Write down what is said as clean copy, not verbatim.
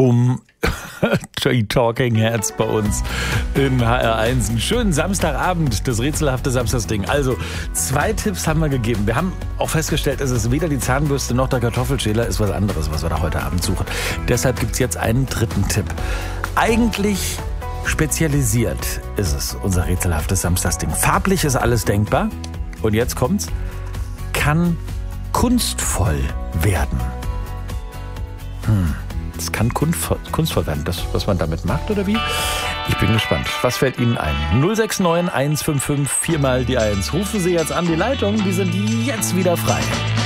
um die Talking Heads bei uns in HR1. Einen schönen Samstagabend, das rätselhafte Samstagsding. Also, 2 Tipps haben wir gegeben. Wir haben auch festgestellt, es ist weder die Zahnbürste noch der Kartoffelschäler, ist was anderes, was wir da heute Abend suchen. Deshalb gibt es jetzt einen 3. Tipp. Eigentlich spezialisiert ist es, unser rätselhaftes Samstagsding. Farblich ist alles denkbar. Und jetzt kommt's. Kann kunstvoll werden. Das kann kunstvoll werden. Das, was man damit macht, oder wie? Ich bin gespannt. Was fällt Ihnen ein? 069 155 4 mal die 1. Rufen Sie jetzt an die Leitung. Die sind jetzt wieder frei.